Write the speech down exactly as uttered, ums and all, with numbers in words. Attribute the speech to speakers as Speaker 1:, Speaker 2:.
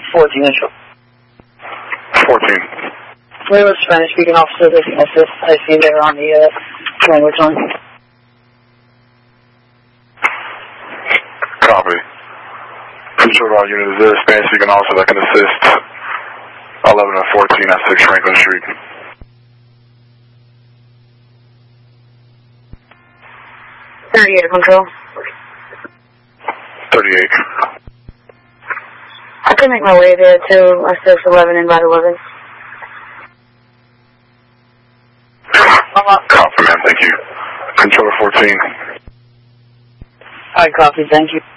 Speaker 1: fourteen Intro.
Speaker 2: fourteen.
Speaker 1: Where was Spanish speaking officer that can assist? I see they're on the uh, language line.
Speaker 2: Copy. Control all units, is there a Spanish speaking officer that can assist? eleven and fourteen at six Franklin Street.
Speaker 1: thirty-eight control.
Speaker 2: thirty-eight.
Speaker 1: I can make my way there to uh, six eleven and about eleven.
Speaker 2: Copy, man, thank you. Controller fourteen.
Speaker 1: Alright, copy, thank you.